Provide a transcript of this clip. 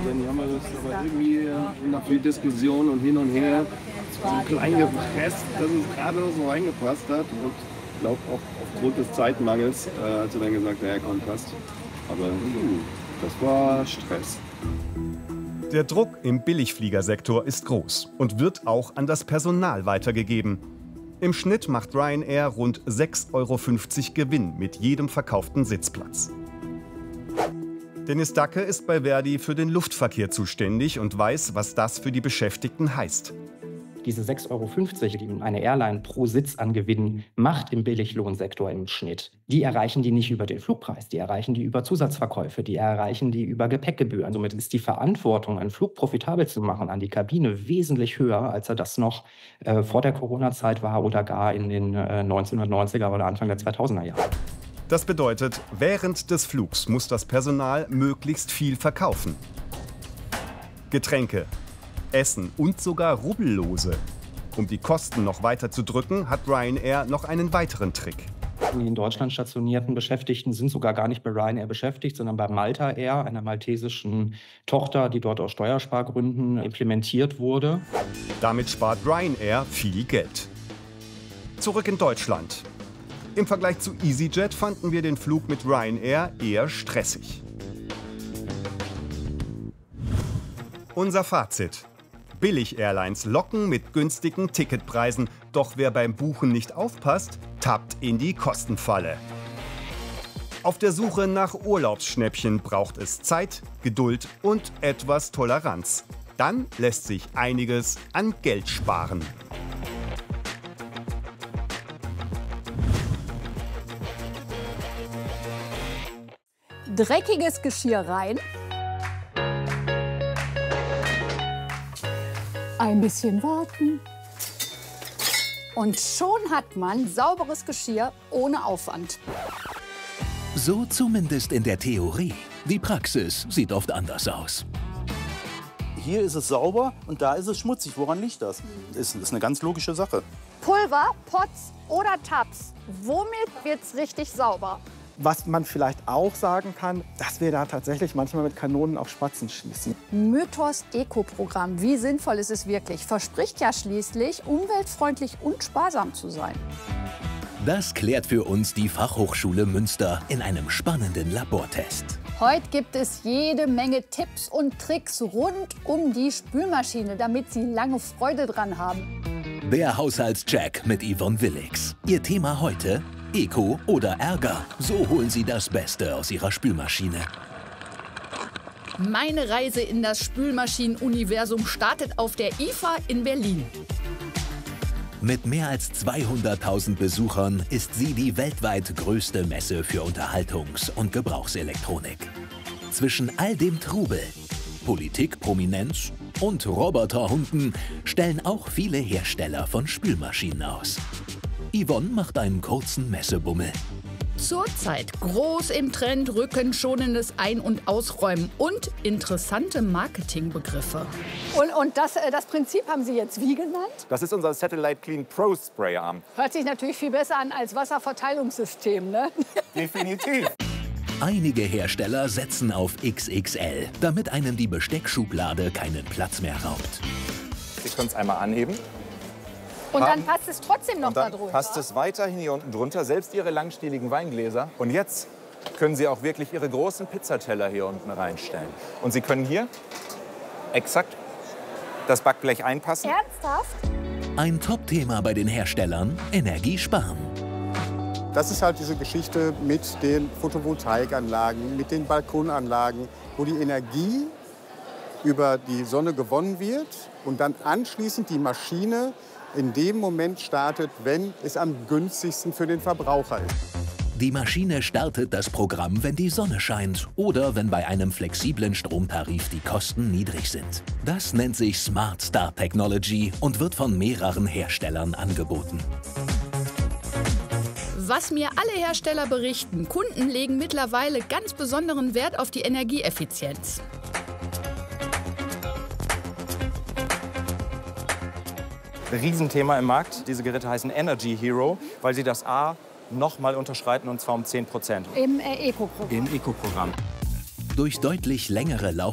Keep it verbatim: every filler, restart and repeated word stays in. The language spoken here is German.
Dann haben wir das aber irgendwie nach viel Diskussion und hin und her so klein gepresst, dass es gerade so reingepasst hat. Und ich glaube auch aufgrund des Zeitmangels äh, hat sie dann gesagt, ja komm, passt. Aber uh, das war Stress. Der Druck im Billigfliegersektor ist groß und wird auch an das Personal weitergegeben. Im Schnitt macht Ryanair rund sechs Euro fünfzig Gewinn mit jedem verkauften Sitzplatz. Dennis Dacke ist bei Verdi für den Luftverkehr zuständig und weiß, was das für die Beschäftigten heißt. Diese sechs Euro fünfzig, die eine Airline pro Sitz an Gewinn macht im Billiglohnsektor im Schnitt, die erreichen die nicht über den Flugpreis, die erreichen die über Zusatzverkäufe, die erreichen die über Gepäckgebühren. Somit ist die Verantwortung, einen Flug profitabel zu machen, an die Kabine wesentlich höher, als er das noch äh, vor der Corona-Zeit war oder gar in den äh, neunzehnhundertneunziger oder Anfang der zweitausender Jahre. Das bedeutet, während des Flugs muss das Personal möglichst viel verkaufen. Getränke, Essen und sogar Rubbellose. Um die Kosten noch weiter zu drücken, hat Ryanair noch einen weiteren Trick. Die in Deutschland stationierten Beschäftigten sind sogar gar nicht bei Ryanair beschäftigt, sondern bei Malta Air, einer maltesischen Tochter, die dort aus Steuerspargründen implementiert wurde. Damit spart Ryanair viel Geld. Zurück in Deutschland. Im Vergleich zu EasyJet fanden wir den Flug mit Ryanair eher stressig. Unser Fazit: Billig-Airlines locken mit günstigen Ticketpreisen, doch wer beim Buchen nicht aufpasst, tappt in die Kostenfalle. Auf der Suche nach Urlaubsschnäppchen braucht es Zeit, Geduld und etwas Toleranz. Dann lässt sich einiges an Geld sparen. Dreckiges Geschirr rein. Ein bisschen warten. Und schon hat man sauberes Geschirr ohne Aufwand. So zumindest in der Theorie. Die Praxis sieht oft anders aus. Hier ist es sauber und da ist es schmutzig. Woran liegt das? Das ist eine ganz logische Sache. Pulver, Pots oder Tabs. Womit wird's richtig sauber? Was man vielleicht auch sagen kann, dass wir da tatsächlich manchmal mit Kanonen auf Spatzen schießen. Mythos Eco-Programm, wie sinnvoll ist es wirklich? Verspricht ja schließlich, umweltfreundlich und sparsam zu sein. Das klärt für uns die Fachhochschule Münster in einem spannenden Labortest. Heute gibt es jede Menge Tipps und Tricks rund um die Spülmaschine, damit Sie lange Freude dran haben. Der Haushaltscheck mit Yvonne Willix. Ihr Thema heute: Eco oder Ärger. So holen Sie das Beste aus Ihrer Spülmaschine. Meine Reise in das Spülmaschinenuniversum startet auf der I F A in Berlin. Mit mehr als zweihunderttausend Besuchern ist sie die weltweit größte Messe für Unterhaltungs- und Gebrauchselektronik. Zwischen all dem Trubel, Politik, Prominenz und Roboterhunden stellen auch viele Hersteller von Spülmaschinen aus. Yvonne macht einen kurzen Messebummel. Zurzeit groß im Trend rückenschonendes Ein- und Ausräumen und interessante Marketingbegriffe. Und, und das, äh, das Prinzip haben Sie jetzt wie genannt? Das ist unser Satellite Clean Pro Spray Arm. Hört sich natürlich viel besser an als Wasserverteilungssystem, ne? Definitiv. Einige Hersteller setzen auf X X L, damit einem die Besteckschublade keinen Platz mehr raubt. Sie können es einmal anheben. Und dann passt es trotzdem noch Und dann da drunter. passt es weiterhin hier unten drunter, selbst Ihre langstieligen Weingläser. Und jetzt können Sie auch wirklich Ihre großen Pizzateller hier unten reinstellen. Und Sie können hier exakt das Backblech einpassen. Ernsthaft? Ein Top-Thema bei den Herstellern: Energiesparen. Das ist halt diese Geschichte mit den Photovoltaikanlagen, mit den Balkonanlagen, wo die Energie über die Sonne gewonnen wird und dann anschließend die Maschine in dem Moment startet, wenn es am günstigsten für den Verbraucher ist. Die Maschine startet das Programm, wenn die Sonne scheint oder wenn bei einem flexiblen Stromtarif die Kosten niedrig sind. Das nennt sich Smart Start Technology und wird von mehreren Herstellern angeboten. Was mir alle Hersteller berichten, Kunden legen mittlerweile ganz besonderen Wert auf die Energieeffizienz. Riesenthema im Markt. Diese Geräte heißen Energy Hero, weil sie das A noch mal unterschreiten, und zwar um zehn Prozent. Im äh, Eco-Programm. Im Eco-Programm. Durch deutlich längere Laufzeit